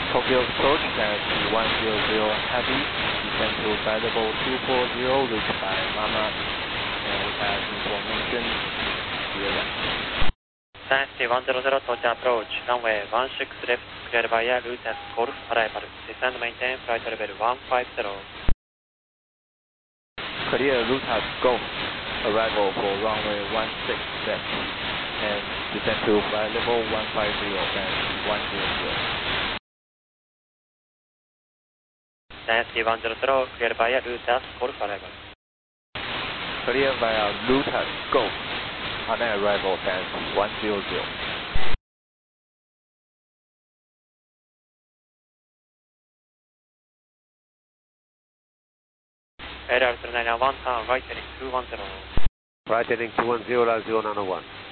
Tokyo approach taxi 100 heavy, descend to flight level 240, reached by Mama, and we have information via that. Taxi 100 Tokyo approach, runway 16 left, cleared via route as Golf arrival, descend maintain flight level 150. Clear route as Golf, arrival for runway 16 left, and descend to flight level 150 and 100. Taxi 100, cleared via route as Golf arrival. Clear via route as Golf, on arrival at 100. Radar 391, turn right heading 210. Right heading 210, 091.